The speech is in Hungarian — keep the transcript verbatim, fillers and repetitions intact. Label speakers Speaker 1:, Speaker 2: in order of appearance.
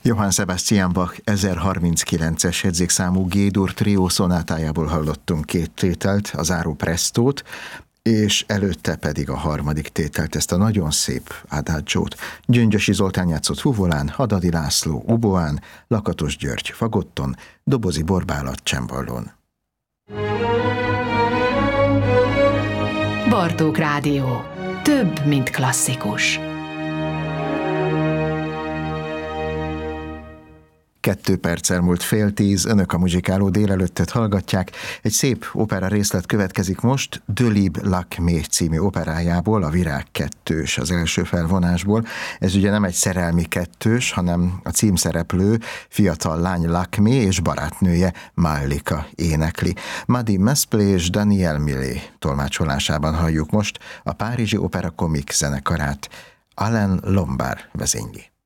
Speaker 1: Johann Sebastian Bach ezerharminckilences jegyzékszámú G-dur trió szonátájából hallottunk két tételt, a záró prestót, és előtte pedig a harmadik tételt, ezt a nagyon szép adagiót. Gyöngyösi Zoltán játszott fuvolán, Hadadi László oboán, Lakatos György fagotton, Dobozi Borbálat cemballón.
Speaker 2: Bartók Rádió. Több, mint klasszikus.
Speaker 1: Kettő perccel múlt fél tíz, önök a muzsikáló délelőttet hallgatják. Egy szép opera részlet következik most, De Libre Lakmé című operájából, a Virág kettős az első felvonásból. Ez ugye nem egy szerelmi kettős, hanem a címszereplő fiatal lány Lakmé és barátnője Mallika énekli. Madi Mesplé és Daniel Millet tolmácsolásában halljuk most a Párizsi Opera Comique zenekarát, Alain Lombard vezényli.